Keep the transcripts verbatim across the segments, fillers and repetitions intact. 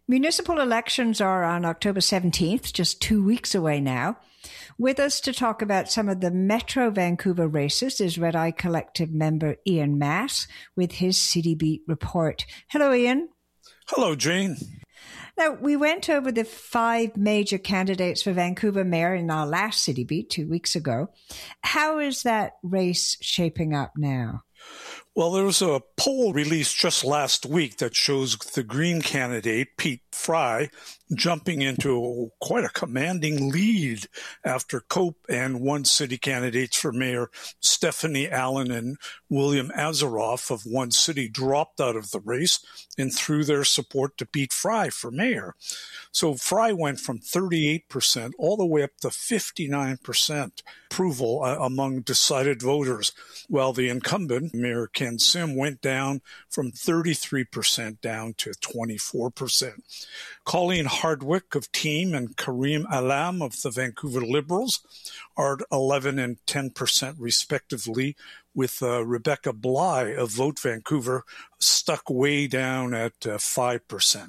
Municipal elections are on October seventeenth, just two weeks away now. With us to talk about some of the Metro Vancouver races is Red Eye Collective member Ian Mass with his City Beat report. Hello, Ian. Hello, Jane. Now, we went over the five major candidates for Vancouver Mayor in our last City Beat two weeks ago. How is that race shaping up now? Well, there was a poll released just last week that shows the Green candidate, Pete Fry, jumping into quite a commanding lead after Cope and One City candidates for mayor, Stephanie Allen and William Azaroff of One City, dropped out of the race and threw their support to Pete Fry for mayor. So Fry went from thirty-eight percent all the way up to fifty-nine percent approval uh, among decided voters, while the incumbent, Mayor Ken Sim, went down from thirty-three percent down to twenty-four percent. Colleen Hardwick of Team and Karim Alam of the Vancouver Liberals are at eleven and ten percent respectively, with uh, Rebecca Bly of Vote Vancouver stuck way down at uh, five percent.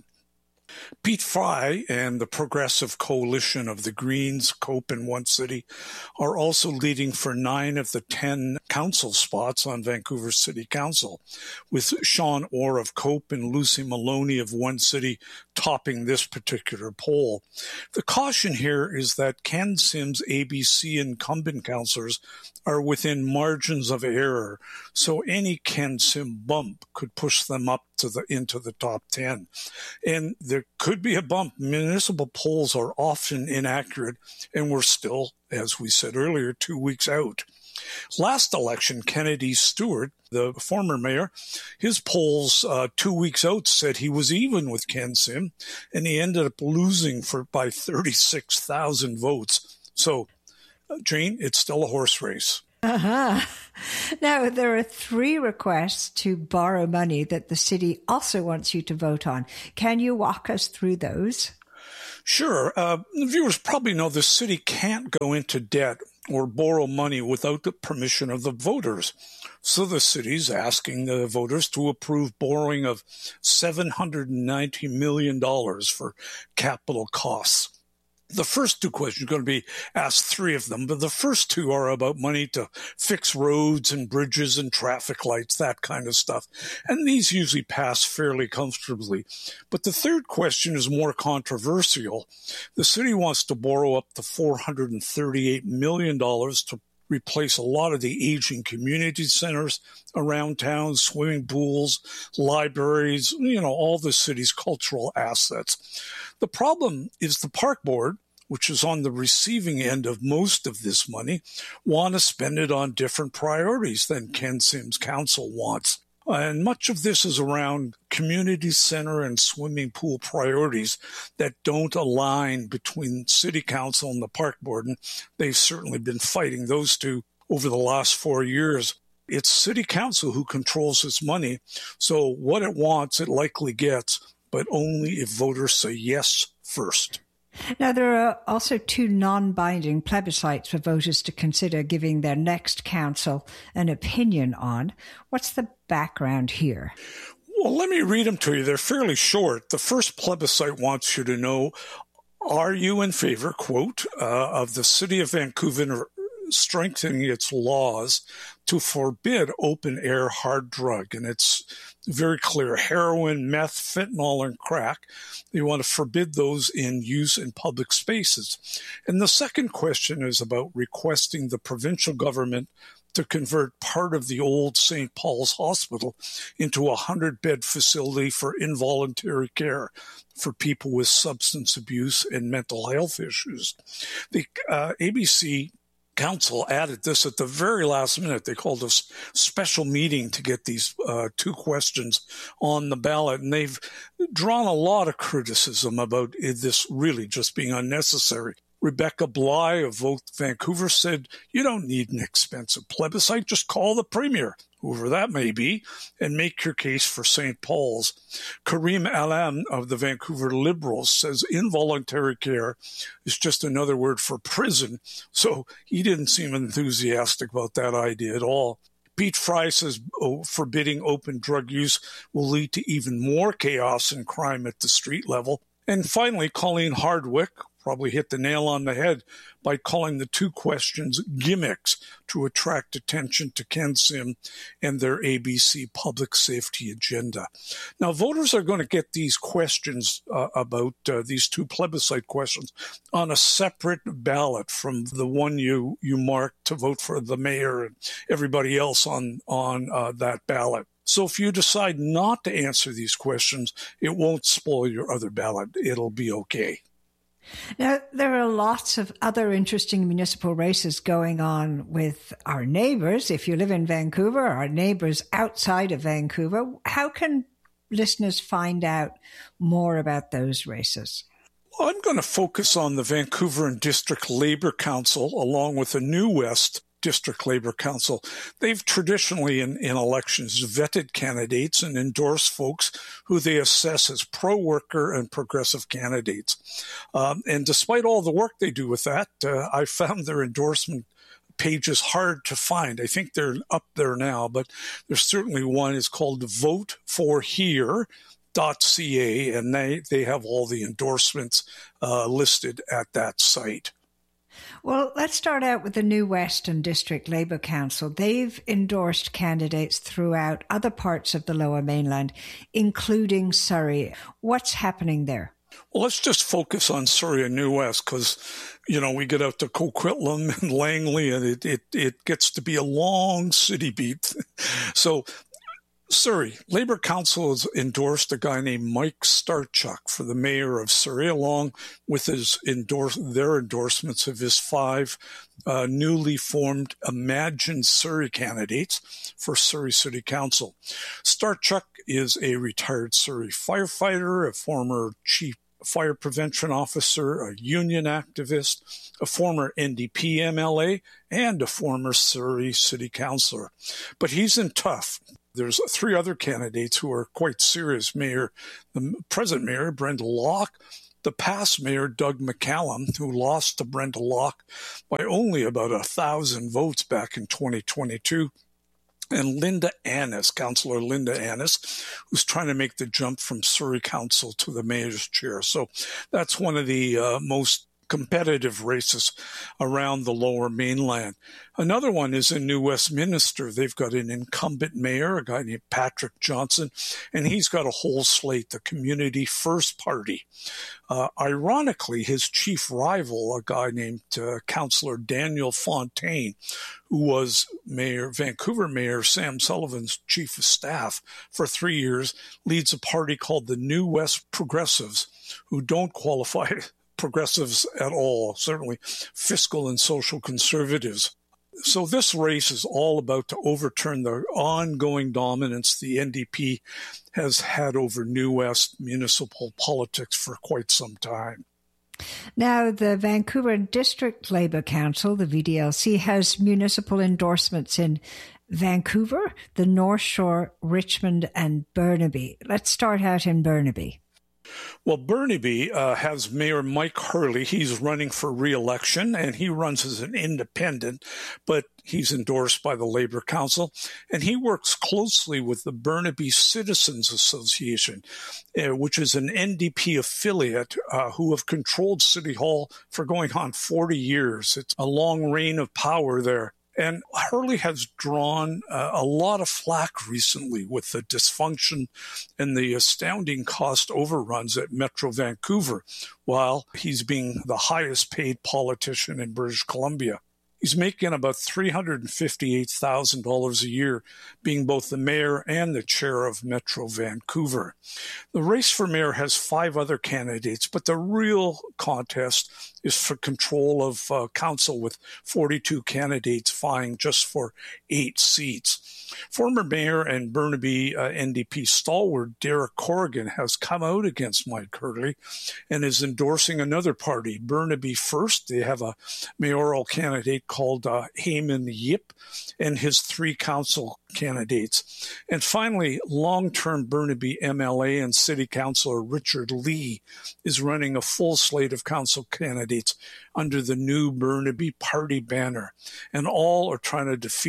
Pete Fry and the Progressive Coalition of the Greens, Cope and One City are also leading for nine of the ten council spots on Vancouver City Council, with Sean Orr of Cope and Lucy Maloney of One City topping this particular poll. The caution here is that Ken Sim's A B C incumbent councillors are within margins of error, so any Ken Sim bump could push them up to the into the top ten. And there could be a bump. Municipal polls are often inaccurate, and we're still, as we said earlier, two weeks out. Last election, Kennedy Stewart, the former mayor, his polls uh, two weeks out said he was even with Ken Sim, and he ended up losing for by thirty-six thousand votes. So, uh, Jane, it's still a horse race. Uh-huh. Now, there are three requests to borrow money that the city also wants you to vote on. Can you walk us through those? Sure. Uh, viewers probably know the city can't go into debt or borrow money without the permission of the voters. So the city's asking the voters to approve borrowing of seven hundred ninety million dollars for capital costs. The first two questions are going to be asked, three of them, but the first two are about money to fix roads and bridges and traffic lights, that kind of stuff. And these usually pass fairly comfortably. But the third question is more controversial. The city wants to borrow up to four hundred thirty-eight million dollars to replace a lot of the aging community centers around town, swimming pools, libraries, you know, all the city's cultural assets. The problem is the park board, which is on the receiving end of most of this money, want to spend it on different priorities than Ken Sim's council wants. And much of this is around community center and swimming pool priorities that don't align between city council and the park board. And they've certainly been fighting those two over the last four years. It's city council who controls its money. So what it wants, it likely gets, but only if voters say yes first. Now, there are also two non-binding plebiscites for voters to consider giving their next council an opinion on. What's the background here? Well, let me read them to you. They're fairly short. The first plebiscite wants you to know, are you in favor, quote, uh, of the city of Vancouver strengthening its laws to forbid open-air hard drug? And it's very clear, heroin, meth, fentanyl, and crack. They want to forbid those in use in public spaces. And the second question is about requesting the provincial government to convert part of the old Saint Paul's Hospital into a hundred-bed facility for involuntary care for people with substance abuse and mental health issues. The uh, A B C Council added this at the very last minute. They called a special meeting to get these uh, two questions on the ballot, and they've drawn a lot of criticism about this really just being unnecessary. Rebecca Bly of Vote Vancouver said, you don't need an expensive plebiscite, just call the premier, whoever that may be, and make your case for Saint Paul's. Karim Alam of the Vancouver Liberals says involuntary care is just another word for prison, so he didn't seem enthusiastic about that idea at all. Pete Fry says oh, forbidding open drug use will lead to even more chaos and crime at the street level. And finally, Colleen Hardwick probably hit the nail on the head by calling the two questions gimmicks to attract attention to CanSim and their A B C public safety agenda. Now, voters are going to get these questions uh, about uh, these two plebiscite questions on a separate ballot from the one you, you marked to vote for the mayor and everybody else on, on uh, that ballot. So if you decide not to answer these questions, it won't spoil your other ballot. It'll be okay. Now, there are lots of other interesting municipal races going on with our neighbours. If you live in Vancouver, our neighbours outside of Vancouver, how can listeners find out more about those races? Well, I'm going to focus on the Vancouver and District Labour Council along with the New West District Labour Council. They've traditionally in, in elections vetted candidates and endorsed folks who they assess as pro-worker and progressive candidates. Um, and despite all the work they do with that, uh, I found their endorsement pages hard to find. I think they're up there now, but there's certainly one. It's called vote for here dot c a, and they, they have all the endorsements uh, listed at that site. Well, let's start out with the New Western District Labour Council. They've endorsed candidates throughout other parts of the Lower Mainland, including Surrey. What's happening there? Well, let's just focus on Surrey and New West because, you know, we get out to Coquitlam and Langley and it, it, it gets to be a long city beat. So Surrey, Labour Council has endorsed a guy named Mike Starchuk for the mayor of Surrey, along with his endorse, their endorsements of his five uh, newly formed Imagine Surrey candidates for Surrey City Council. Starchuk is a retired Surrey firefighter, a former chief fire prevention officer, a union activist, a former N D P M L A, and a former Surrey City Councillor. But he's in tough. There's three other candidates who are quite serious. Mayor, the present mayor, Brenda Locke, the past mayor, Doug McCallum, who lost to Brenda Locke by only about a thousand votes back in twenty twenty-two, and Linda Annis, Councillor Linda Annis, who's trying to make the jump from Surrey Council to the mayor's chair. So that's one of the uh, most competitive races around the Lower Mainland. Another one is in New Westminster. They've got an incumbent mayor, a guy named Patrick Johnson, and he's got a whole slate, the Community First Party. Uh, ironically, his chief rival, a guy named uh, Councillor Daniel Fontaine, who was Mayor, Vancouver Mayor Sam Sullivan's chief of staff for three years, leads a party called the New West Progressives, who don't qualify progressives at all, certainly fiscal and social conservatives. So this race is all about to overturn the ongoing dominance the N D P has had over New West municipal politics for quite some time. Now, the Vancouver District Labour Council, the V D L C, has municipal endorsements in Vancouver, the North Shore, Richmond, and Burnaby. Let's start out in Burnaby. Well, Burnaby uh, has Mayor Mike Hurley. He's running for re-election, and he runs as an independent, but he's endorsed by the Labour Council, and he works closely with the Burnaby Citizens Association, uh, which is an N D P affiliate uh, who have controlled City Hall for going on forty years. It's a long reign of power there. And Hurley has drawn uh, a lot of flack recently with the dysfunction and the astounding cost overruns at Metro Vancouver, while he's being the highest paid politician in British Columbia. He's making about three hundred fifty-eight thousand dollars a year, being both the mayor and the chair of Metro Vancouver. The race for mayor has five other candidates, but the real contest is for control of uh, council, with forty-two candidates vying just for eight seats. Former mayor and Burnaby uh, N D P stalwart Derek Corrigan has come out against Mike Hurley and is endorsing another party, Burnaby First. They have a mayoral candidate called uh, Heyman Yip and his three council candidates. And finally, long-term Burnaby M L A and City Councillor Richard Lee is running a full slate of council candidates under the new Burnaby Party banner. And all are trying to defeat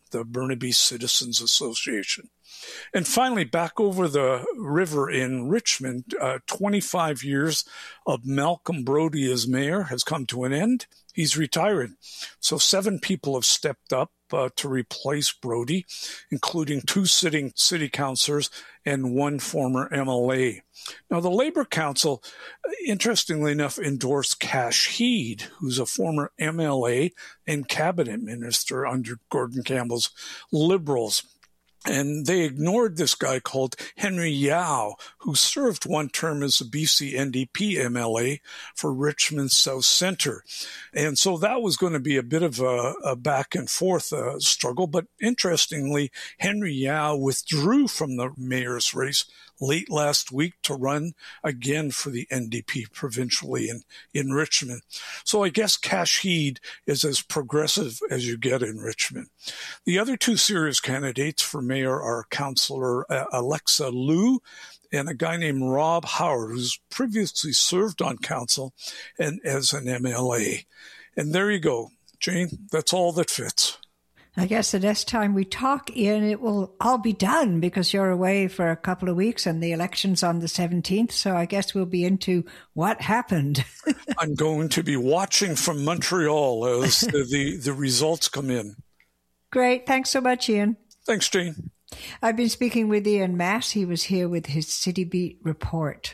the Burnaby Citizens Association. And finally, back over the river in Richmond, uh, twenty-five years of Malcolm Brody as mayor has come to an end. He's retired. So seven people have stepped up uh, to replace Brody, including two sitting city councilors and one former M L A. Now, the Labour Council, interestingly enough, endorsed Cash Heed, who's a former M L A and cabinet minister under Gordon Campbell's Liberals. And they ignored this guy called Henry Yao, who served one term as a B C N D P M L A for Richmond South Centre. And so that was going to be a bit of a, a back and forth uh, struggle. But interestingly, Henry Yao withdrew from the mayor's race late last week to run again for the N D P provincially in, in Richmond. So I guess Cash Heed is as progressive as you get in Richmond. The other two serious candidates for mayor are Councillor uh, Alexa Liu and a guy named Rob Howard, who's previously served on council and as an M L A. And there you go, Jane, that's all that fits. I guess the next time we talk, Ian, it will all be done because you're away for a couple of weeks and the election's on the seventeenth. So I guess we'll be into what happened. I'm going to be watching from Montreal as the, the, the results come in. Great. Thanks so much, Ian. Thanks, Jane. I've been speaking with Ian Mass. He was here with his City Beat report.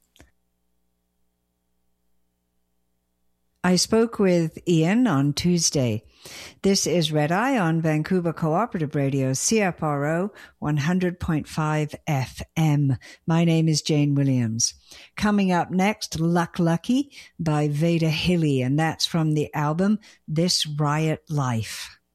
I spoke with Ian on Tuesday. This is Red Eye on Vancouver Cooperative Radio, C F R O one hundred point five F M. My name is Jane Williams. Coming up next, Luck Lucky by Veda Hilly, and that's from the album This Riot Life.